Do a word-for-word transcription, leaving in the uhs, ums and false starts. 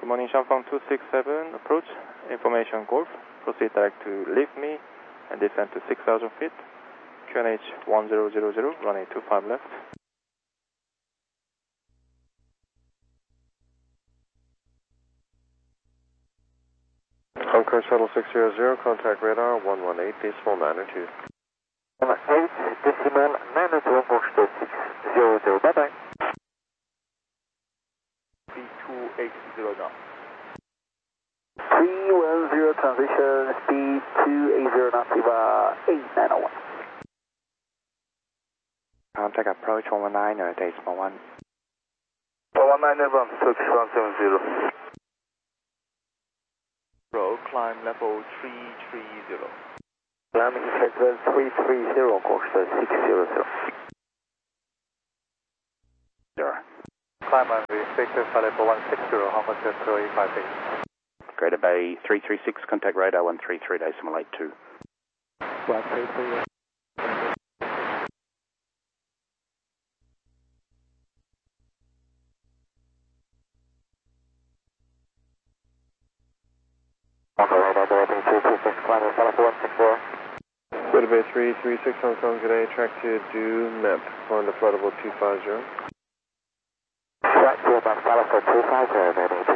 Good morning, Shanfang two six seven, approach, information Golf, proceed direct to leave me and descend to six thousand feet, Q N H one zero zero zero, runway two five left. Concord Shuttle six zero zero, contact radar one one eight, decimal magnitude. one one eight, decimal magnitude, Foxtrot six zero zero, bye bye. B two eight zero now. three one zero transition, speed two eight zero knots, Viva eight nine zero one. Contact approach one one nine, uh, decimal one. one one nine, Nevron, Turkish one seven zero. Roll, climb level three three zero. Climbing schedule three three zero, course six zero zero. Sure. Climb runway Victor Level one six zero, how much is three five eight? Greater Bay three three six, contact radar one three three, decimal eight two. one three three. Okay, radar directing three three six, climbing level one six zero. Greater Bay three three six, Hong Kong, good day, track to due, M E P, flying to flight level two five zero. Track to about Falco two five zero,